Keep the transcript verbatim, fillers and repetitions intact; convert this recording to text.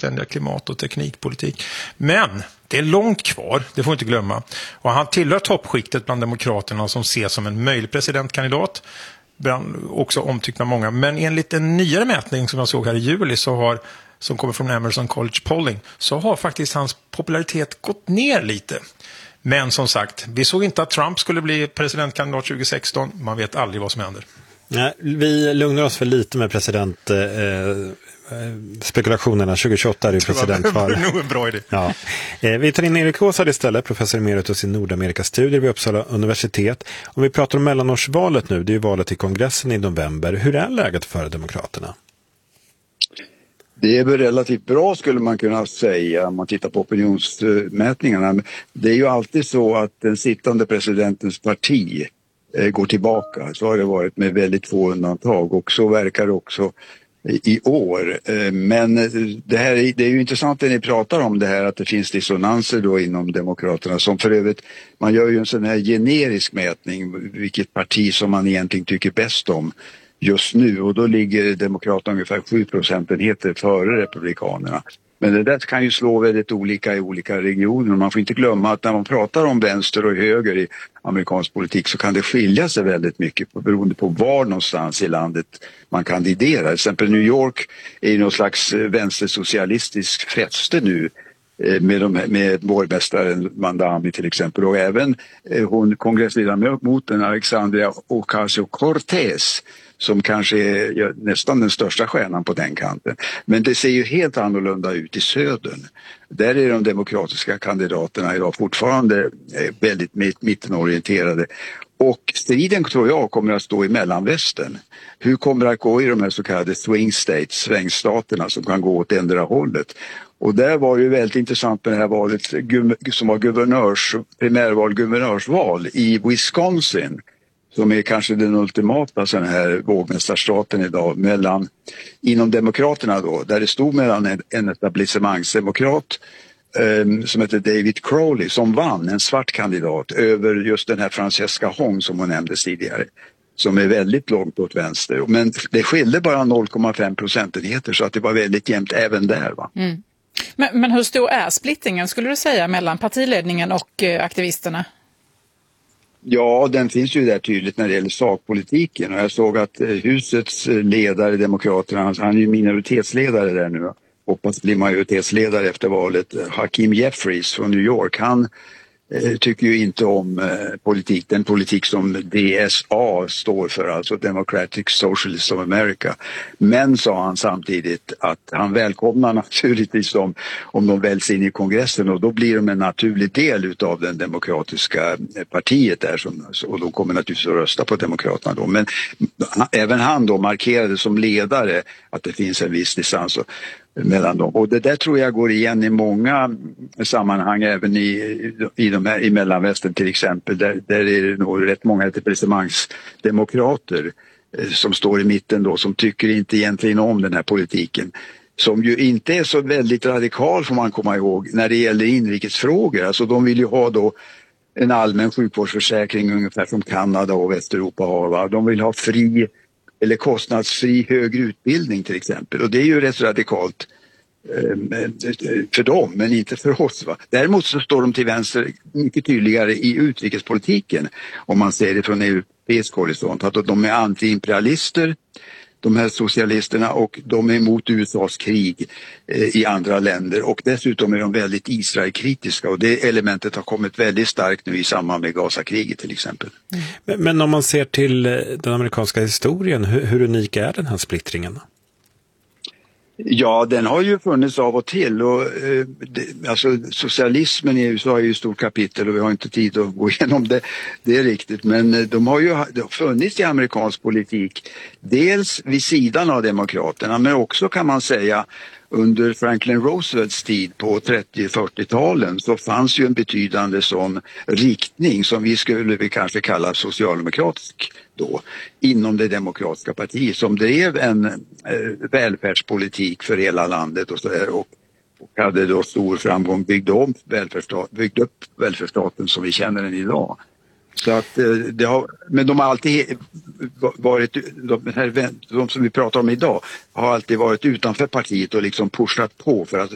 självständiga klimat- och teknikpolitik. Men det är långt kvar, det får vi inte glömma. Och han tillhör toppskiktet bland demokraterna som ses som en möjlig presidentkandidat. Också omtyckt av många. Men enligt en nyare mätning som jag såg här i juli så har, som kommer från Emerson College Polling, så har faktiskt hans popularitet gått ner lite. Men som sagt, vi såg inte att Trump skulle bli presidentkandidat tjugo sexton. Man vet aldrig vad som händer. Nej, vi lugnar oss för lite med president eh, spekulationerna. tjugo tjugoåtta är ju presidentval. Det var nog en bra idé. Ja. Eh, vi tar in Erik Åsad istället, professor emeritus i Nordamerikastudier vid Uppsala universitet. Om vi pratar om mellanårsvalet nu, det är ju valet till kongressen i november. Hur är läget för Demokraterna? Det är väl relativt bra skulle man kunna säga om man tittar på opinionsmätningarna. Det är ju alltid så att den sittande presidentens parti går tillbaka. Så har det varit med väldigt få undantag och så verkar det också i år. Men det, här, det är ju intressant när ni pratar om det här att det finns dissonanser då inom Demokraterna som för övrigt, man gör ju en sån här generisk mätning vilket parti som man egentligen tycker bäst om just nu och då ligger Demokraterna ungefär sju procentenheter före Republikanerna. Men det där kan ju slå väldigt olika i olika regioner. Man får inte glömma att när man pratar om vänster och höger i amerikansk politik så kan det skilja sig väldigt mycket beroende på var någonstans i landet man kandiderar. Till exempel New York är ju någon slags vänstersocialistisk fäste nu med, de, med borgmästaren Mandami till exempel och även hon kongressledamoten Alexandria Ocasio-Cortez som kanske är nästan den största stjärnan på den kanten. Men det ser ju helt annorlunda ut i södern. Där är de demokratiska kandidaterna idag fortfarande väldigt mittenorienterade. Och striden tror jag kommer att stå i mellanvästern. Hur kommer det att gå i de här så kallade swing states, svängstaterna som kan gå åt ändra hållet? Och där var det ju väldigt intressant med det här valet som var guvernörs, primärval, guvernörsval i Wisconsin. Som är kanske den ultimata sån här vågmästarstaten idag mellan, inom Demokraterna då, där det stod mellan en, en etablissemangsdemokrat eh, som heter David Crowley som vann, en svart kandidat, över just den här Francesca Hong som hon nämnde tidigare, som är väldigt långt åt vänster. Men det skilde bara noll komma fem procentenheter så att det var väldigt jämnt även där va. Mm. Men, men hur stor är splittringen skulle du säga mellan partiledningen och eh, aktivisterna? Ja, den finns ju där tydligt när det gäller sakpolitiken och jag såg att husets ledare, Demokraterna, han är ju minoritetsledare där nu, hoppas bli majoritetsledare efter valet, Hakeem Jeffries från New York, han eh, tycker ju inte om eh, politik, den politik som D S A står för, alltså Democratic Socialists of America. Men sa han samtidigt att han välkomnar naturligtvis dem om de väljs in i kongressen och då blir de en naturlig del utav den demokratiska partiet där som, och de kommer naturligtvis att rösta på Demokraterna då. Men även han då markerade som ledare att det finns en viss distans och mellan dem. Och det där tror jag går igen i många sammanhang även i, i, de här, i mellanvästern till exempel. Där, där är det nog rätt många etablissemangsdemokrater eh, som står i mitten då som tycker inte egentligen om den här politiken. Som ju inte är så väldigt radikal får man komma ihåg när det gäller inrikesfrågor. Alltså de vill ju ha då en allmän sjukvårdsförsäkring ungefär som Kanada och Västeuropa har. Va? De vill ha fri eller kostnadsfri högre utbildning till exempel. Och det är ju rätt radikalt eh, för dem, men inte för oss. Va? Däremot så står de till vänster mycket tydligare i utrikespolitiken. Om man ser det från europeisk horisont. Att de är antiimperialister, de här socialisterna, och de är emot U S A:s krig eh, i andra länder. Och dessutom är de väldigt Israelkritiska. Och det elementet har kommit väldigt starkt nu i samband med Gaza-kriget till exempel. Mm. Men, men om man ser till den amerikanska historien, hur, hur unik är den här splittringen? Ja, den har ju funnits av och till och eh, det, alltså socialismen i U S A är ju ett stort kapitel och vi har inte tid att gå igenom det, det är riktigt, men de har ju de har funnits i amerikansk politik dels vid sidan av demokraterna men också kan man säga under Franklin Roosevelts tid på trettio-fyrtio-talen så fanns ju en betydande sån riktning som vi skulle vi kanske kalla socialdemokratisk då inom det demokratiska partiet som drev en eh, välfärdspolitik för hela landet och så där och, och hade då stor framgång, byggde om välfärdsstat, byggde upp välfärdsstaten som vi känner den idag. Så att det har, men de har alltid varit, de, här, de som vi pratar om idag har alltid varit utanför partiet och liksom pushat på för att